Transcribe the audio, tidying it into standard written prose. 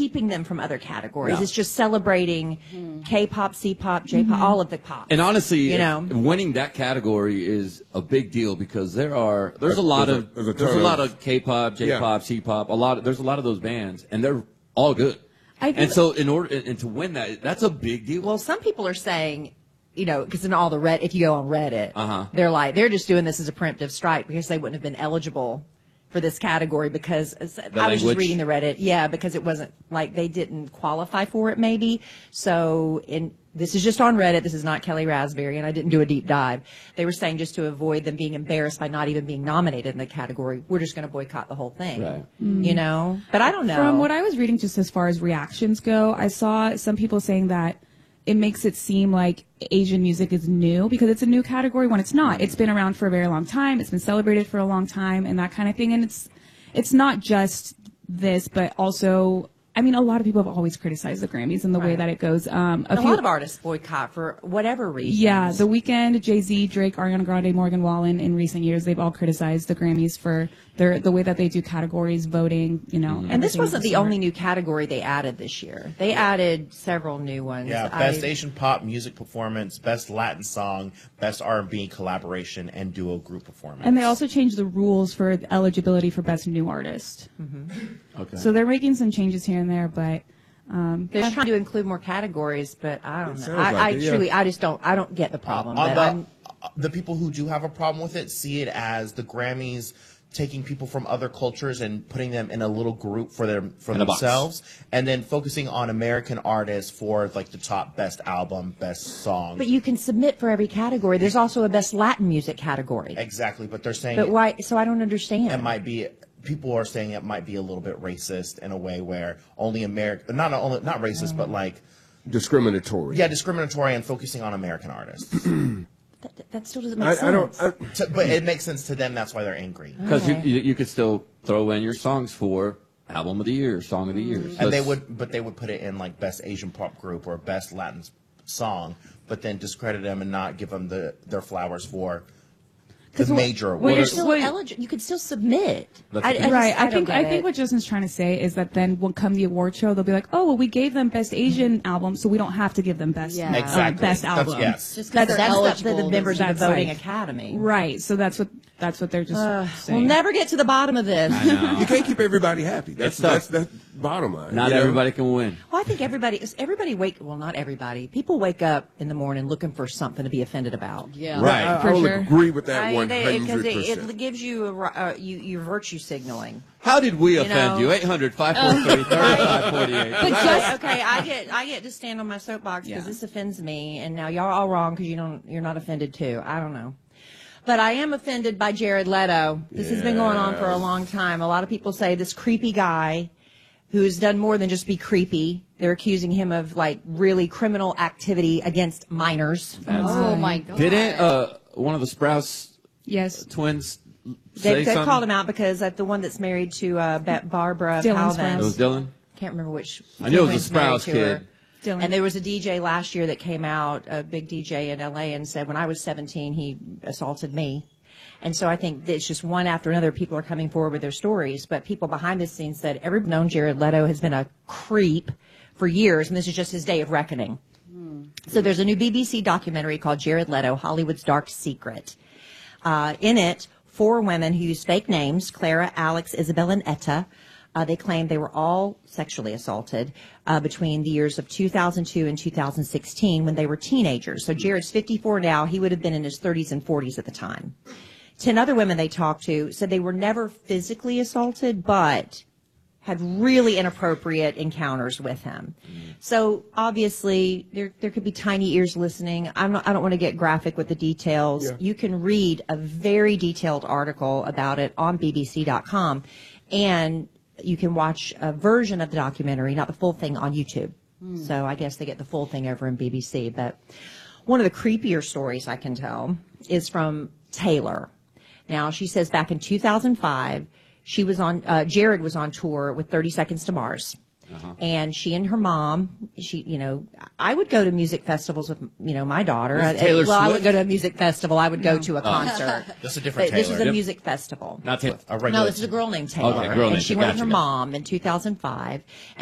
keeping them from other categories. It's just celebrating K-pop, C-pop, J-pop, all of the pop. And honestly, winning that category is a big deal because there's a lot of K-pop, J-pop, C-pop, there's a lot of those bands, and they're all good. And so to win that, that's a big deal. Well, some people are saying, because in all if you go on Reddit, they're just doing this as a preemptive strike because they wouldn't have been eligible for this category because I was just reading the Reddit. Yeah, because it wasn't like they didn't qualify for it maybe. So this is just on Reddit. This is not Kelly Raspberry, and I didn't do a deep dive. They were saying just to avoid them being embarrassed by not even being nominated in the category, we're just going to boycott the whole thing. Right. But I don't know. From what I was reading just as far as reactions go, I saw some people saying that it makes it seem like Asian music is new because it's a new category when it's not. It's been around for a very long time. It's been celebrated for a long time and that kind of thing. And it's not just this, but also, I mean, a lot of people have always criticized the Grammys and the way that it goes. A lot of artists boycott for whatever reason. Yeah, The Weeknd, Jay-Z, Drake, Ariana Grande, Morgan Wallen, in recent years, they've all criticized the Grammys for the way that they do categories, voting, And this wasn't the only new category they added this year. They added several new ones. Yeah, Best Asian Pop Music Performance, Best Latin Song, Best R&B Collaboration, and Duo Group Performance. And they also changed the rules for eligibility for Best New Artist. Okay. So they're making some changes here and there, but they're trying to include more categories, but I don't know. I don't get the problem. The people who do have a problem with it see it as the Grammys taking people from other cultures and putting them in a little group for themselves, and then focusing on American artists for like the top best album, best song. But you can submit for every category. There's also a best Latin music category. Exactly, but they're saying. But why? So I don't understand. It might be. People are saying it might be a little bit racist in a way where only not racist, but like discriminatory. Yeah, discriminatory and focusing on American artists. That still doesn't make sense. But it makes sense to them. That's why they're angry. Because you could still throw in your songs for Album of the Year, Song of the Year. And they would put it in like Best Asian Pop Group or Best Latin Song, but then discredit them and not give them their flowers for the major awards. You're still eligible. You could still submit. I think what Justin's trying to say is that then when come the award show, they'll be like, oh, well, we gave them Best Asian Album, so we don't have to give them Best Best Album. Just that's the members of the voting academy. Right. So that's what they're just saying. We'll never get to the bottom of this. I know. You can't keep everybody happy. That's bottom line. Not everybody can win. Well, I think not everybody. People wake up in the morning looking for something to be offended about. Yeah. Right. I will agree with that 100%. Because it gives you you're virtue signaling. How did we offend you? 800-543-3548. Okay, I get to stand on my soapbox because this offends me, and now y'all are all wrong because you're not offended too. I don't know. But I am offended by Jared Leto. This has been going on for a long time. A lot of people say this creepy guy who's done more than just be creepy. They're accusing him of like really criminal activity against minors. Oh my God. Didn't one of the Sprouse twins they called him out because the one that's married to Barbara Palvin. It was Dylan? Can't remember which. I knew it was a Sprouse kid. Dylan. And there was a DJ last year that came out, a big DJ in LA, and said when I was 17 he assaulted me. And so I think it's just one after another. People are coming forward with their stories, but people behind the scenes said everyone known Jared Leto has been a creep for years, and this is just his day of reckoning. So there's a new BBC documentary called Jared Leto, Hollywood's Dark Secret. In it, 4 women who use fake names, Clara, Alex, Isabel, and Etta. They claim they were all sexually assaulted between the years of 2002 and 2016 when they were teenagers. So Jared's 54 now. He would have been in his 30s and 40s at the time. 10 other women they talked to said they were never physically assaulted, but had really inappropriate encounters with him. So obviously there could be tiny ears listening. I don't want to get graphic with the details. Yeah. You can read a very detailed article about it on BBC.com, and you can watch a version of the documentary, not the full thing, on YouTube. So I guess they get the full thing over in BBC. But one of the creepier stories I can tell is from Taylor. Now, she says back in 2005, she was Jared was on tour with 30 Seconds to Mars. And she and her mom, I would go to music festivals with, my daughter. I would go to a music festival. I would go to a concert. This is a different Taylor. This is a music festival. Not Taylor. No, this is a girl named Taylor. Okay, girl named and she went with her mom in 2005.